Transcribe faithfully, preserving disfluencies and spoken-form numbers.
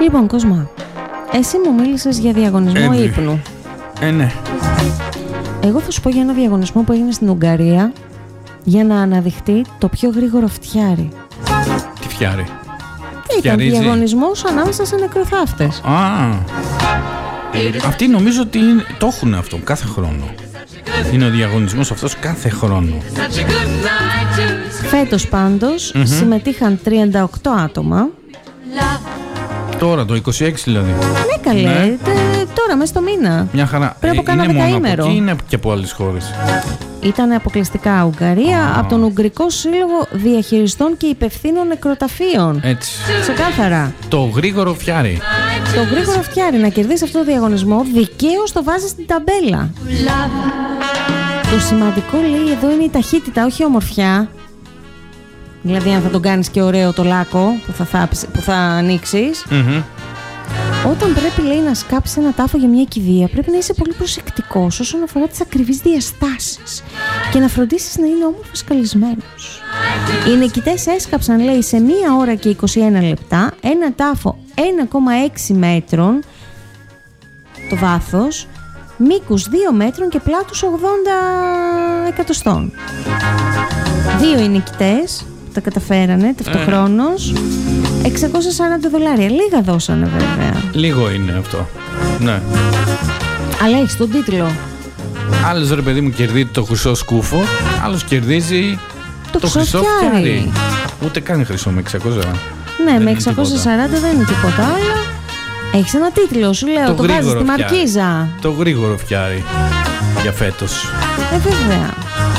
Λοιπόν, Κοσμά, εσύ μου μίλησες για διαγωνισμό ε, ύπνου. Ε, ναι. Εγώ θα σου πω για ένα διαγωνισμό που έγινε στην Ουγγαρία για να αναδειχτεί το πιο γρήγορο φτιάρι. Τι φτιάρι? Ήταν διαγωνισμός ανάμεσα σε νεκροθάφτες. Α, αυτοί νομίζω ότι είναι, το έχουν αυτό κάθε χρόνο. Είναι ο διαγωνισμός αυτός κάθε χρόνο. Φέτος πάντως mm-hmm. συμμετείχαν τριάντα οκτώ άτομα. Τώρα το είκοσι έξι δηλαδή. Ναι καλέ, ναι. Τε, τώρα μέσα στο μήνα. Μια χαρά. Πριν από κάνα δεκαήμερο. Ή είναι και από άλλες χώρες? Ήταν αποκλειστικά Ουγγαρία, oh. από τον Ουγγρικό Σύλλογο Διαχειριστών και Υπευθύνων Νεκροταφείων. Έτσι. Ξεκάθαρα. Το γρήγορο φτιάρι. Το γρήγορο φτιάρι. Να κερδίσει αυτό το διαγωνισμό, δικαίως το βάζει στην ταμπέλα. Το σημαντικό, λέει, εδώ είναι η ταχύτητα, όχι η ομορφιά. Δηλαδή αν θα τον κάνεις και ωραίο το λάκκο που θα, θάψει, που θα ανοίξεις. Mm-hmm. Όταν πρέπει, λέει, να σκάψεις ένα τάφο για μια κηδεία, πρέπει να είσαι πολύ προσεκτικός όσον αφορά τις ακριβείς διαστάσεις και να φροντίσεις να είναι όμορφος καλυσμένος. Οι νικητές έσκαψαν, λέει, σε μία ώρα και είκοσι ένα λεπτά ένα τάφο ένα κόμμα έξι μέτρων το βάθος, μήκους δύο μέτρων και πλάτους ογδόντα εκατοστών. Δύο οι νικητές τα καταφέρανε ταυτοχρόνως. εξακόσια σαράντα δολάρια. Λίγα δώσανε βέβαια. Λίγο είναι αυτό. Ναι. Αλλά έχεις τον τίτλο. Άλλος, ρε παιδί μου, κερδίζει το χρυσό σκούφο. Άλλος κερδίζει το, το χρυσό φτιάρι. Ούτε καν χρυσό με εξακόσια. Ναι, δεν με εξακόσια σαράντα δεν είναι τίποτα άλλο. Έχεις ένα τίτλο, σου λέω. Το, το βάζεις στη μαρκίζα. Το γρήγορο φτιάρι για φέτος. Ε, βέβαια.